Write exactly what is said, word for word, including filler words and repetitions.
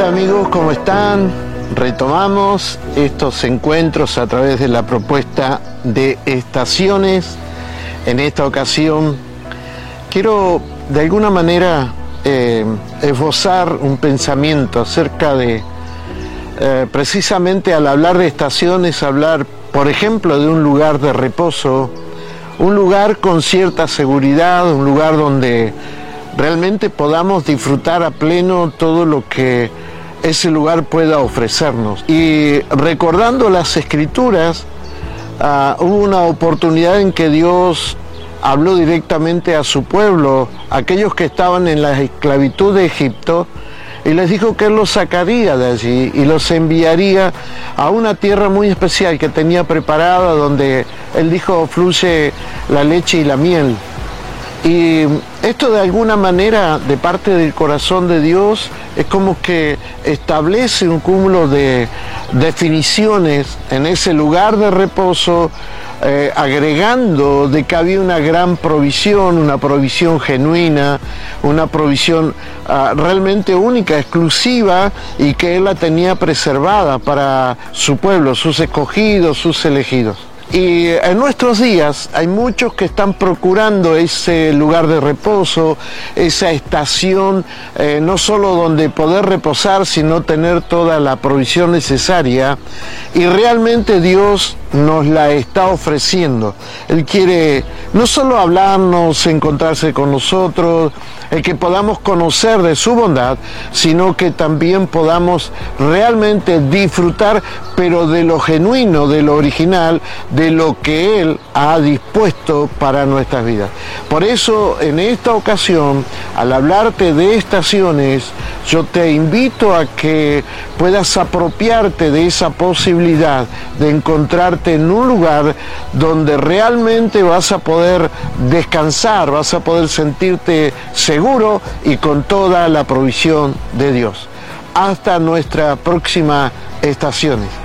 Hola amigos, ¿cómo están? Retomamos estos encuentros a través de la propuesta de estaciones. En esta ocasión quiero de alguna manera eh, esbozar un pensamiento acerca de, eh, precisamente al hablar de estaciones, hablar, por ejemplo, de un lugar de reposo, un lugar con cierta seguridad, un lugar donde realmente podamos disfrutar a pleno todo lo que ese lugar pueda ofrecernos. Y recordando las Escrituras, uh, hubo una oportunidad en que Dios habló directamente a su pueblo, aquellos que estaban en la esclavitud de Egipto, y les dijo que Él los sacaría de allí y los enviaría a una tierra muy especial que tenía preparada, donde Él dijo fluye la leche y la miel. Y esto de alguna manera, de parte del corazón de Dios, es como que establece un cúmulo de definiciones en ese lugar de reposo, eh, agregando de que había una gran provisión, una provisión genuina, una provisión uh, realmente única, exclusiva, y que Él la tenía preservada para su pueblo, sus escogidos, sus elegidos. Y en nuestros días hay muchos que están procurando ese lugar de reposo, esa estación, eh, no solo donde poder reposar, sino tener toda la provisión necesaria. Y realmente Dios nos la está ofreciendo. Él quiere no solo hablarnos, encontrarse con nosotros, el que podamos conocer de su bondad, sino que también podamos realmente disfrutar, pero de lo genuino, de lo original, de lo que Él ha dispuesto para nuestras vidas. Por eso, en esta ocasión, al hablarte de estaciones, yo te invito a que puedas apropiarte de esa posibilidad de encontrarte en un lugar donde realmente vas a poder descansar, vas a poder sentirte seguro y con toda la provisión de Dios. Hasta nuestra próxima estaciones.